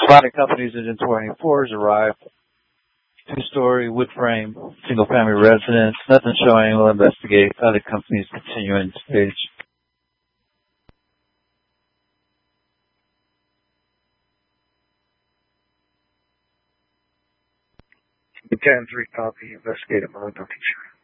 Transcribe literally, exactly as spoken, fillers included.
Spotted company's inventory fours arrived. Two-story wood frame, single-family residence. Nothing showing. We'll investigate. Other companies continuing stage. ten three copy. Investigative mode. Don't teach.